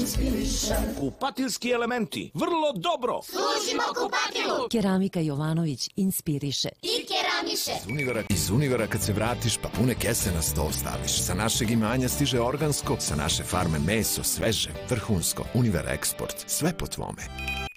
inspiriše. Kupatilski elementi, vrlo dobro. Služimo kupatilu. Keramika Jovanović inspiriše. I keramiše. Iz Univera kad se vratiš pa pune kese na sto staviš. Sa našeg imanja stiže organsko, sa naše farme meso, sveže, vrhunsko. Univer Eksport, sve po tvome.